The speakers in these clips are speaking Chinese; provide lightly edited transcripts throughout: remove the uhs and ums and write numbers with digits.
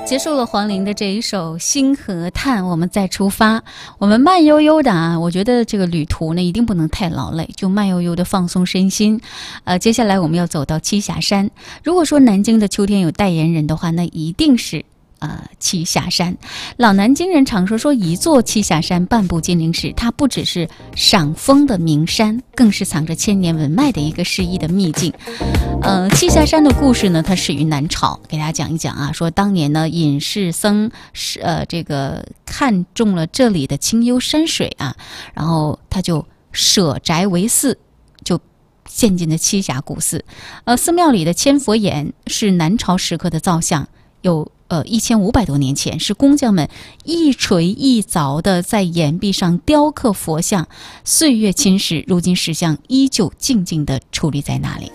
结束了黄龄的这一首《星河叹》，我们再出发，我们慢悠悠的啊，我觉得这个旅途呢一定不能太劳累，就慢悠悠的放松身心。接下来我们要走到栖霞山。如果说南京的秋天有代言人的话，那一定是栖霞山。老南京人常说一座栖霞山半部金陵史，它不只是赏枫的名山，更是藏着千年文脉的一个诗意的秘境。栖霞山的故事呢，它始于南朝，给大家讲一讲啊。说当年呢，隐士僧这个看中了这里的清幽山水啊，然后他就舍宅为寺，就建进了栖霞古寺。寺庙里的千佛眼是南朝石刻的造像，有1500多年前，是工匠们一锤一凿的在岩壁上雕刻佛像，岁月侵蚀，如今石像依旧静静地矗立在那里。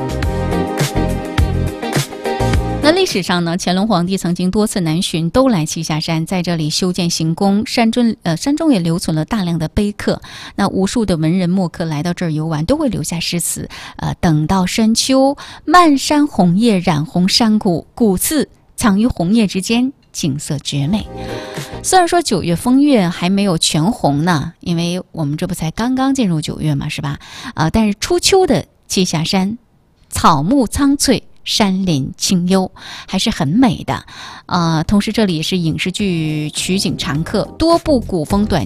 那历史上呢，乾隆皇帝曾经多次南巡，都来栖霞山，在这里修建行宫，山中也留存了大量的碑刻。那无数的文人墨客来到这儿游玩，都会留下诗词。等到深秋，漫山红叶染红山谷，古寺藏于红叶之间，景色绝美。虽然说9月风月还没有全红呢，因为我们这不才刚刚进入9月嘛，是吧？但是初秋的栖霞山，草木苍翠，山林清幽，还是很美的。同时这里也是影视剧取景常客，多部古风短